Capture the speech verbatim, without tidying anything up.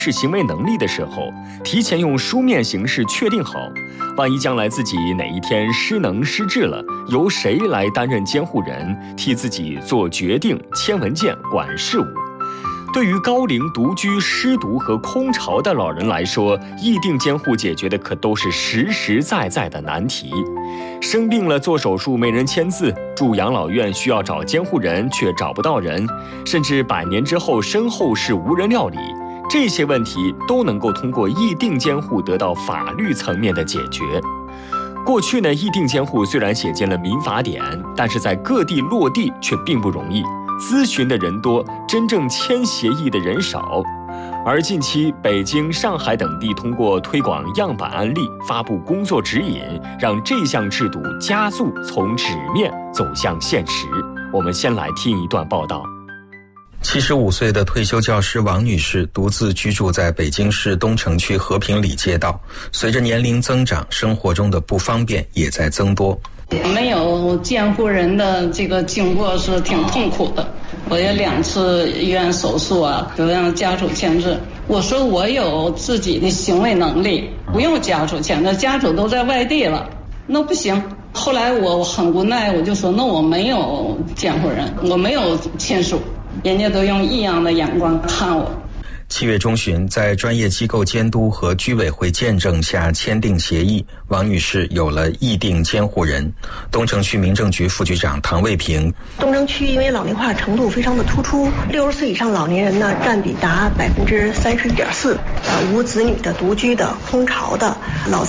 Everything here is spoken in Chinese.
是行为能力的时候，提前用书面形式确定好，万一将来自己哪一天失能失智了，由谁来担任监护人，替自己做决定、签文件、管事务。对于高龄独居、失独和空巢的老人来说，议定监护解决的可都是实实在在的难题。生病了做手术没人签字，住养老院需要找监护人却找不到人，甚至百年之后身后事无人料理，这些问题都能够通过议定监护得到法律层面的解决。过去呢，议定监护虽然写进了民法典，但是在各地落地却并不容易。咨询的人多，真正签协议的人少。而近期北京、上海等地通过推广样板案例，发布工作指引，让这项制度加速从纸面走向现实。我们先来听一段报道。 七十五岁的退休教师王女士独自居住在北京市东城区和平里街道，随着年龄增长，生活中的不方便也在增多。 没有监护人的这个经过是挺痛苦的，我有两次医院手术啊，都让家属签字。我说我有自己的行为能力，不用家属签字，家属都在外地了，那不行。后来我很无奈，我就说那我没有监护人，我没有亲属，人家都用异样的眼光看我。 七月中旬，在专业机构监督和居委会见证下签订协议，王女士有了议定监护人。东城区民政局副局长唐卫平： 东城区因为老龄化程度非常的突出，六十岁以上老年人呢占比达百分之三十一点四，呃，无子女的、独居的、空巢的、老